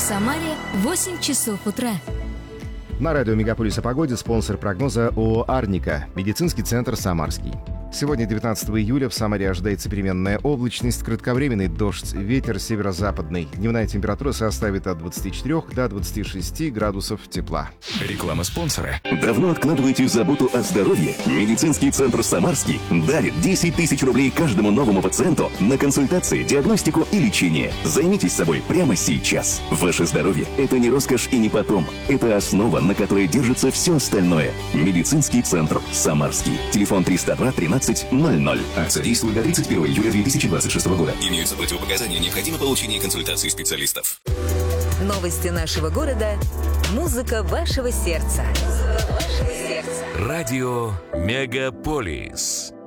Самаре 8 часов утра. На радио «Мегаполис» о погоде спонсор прогноза ООО «Арника», медицинский центр «Самарский». Сегодня, 19 июля, в Самаре ожидается переменная облачность, кратковременный дождь, ветер северо-западный. Дневная температура составит от 24 до 26 градусов тепла. Реклама спонсора. Давно откладываете заботу о здоровье? Медицинский центр «Самарский» дарит 10 тысяч рублей каждому новому пациенту на консультации, диагностику и лечение. Займитесь собой прямо сейчас. Ваше здоровье – это не роскошь и не потом. Это основа, на которой держится все остальное. Медицинский центр «Самарский». Телефон 302 13 00. Акция действует до 31 июля 2026 года. Имеются противопоказания. Необходимо получение консультации специалистов. Новости нашего города. Музыка вашего сердца. Радио «Мегаполис».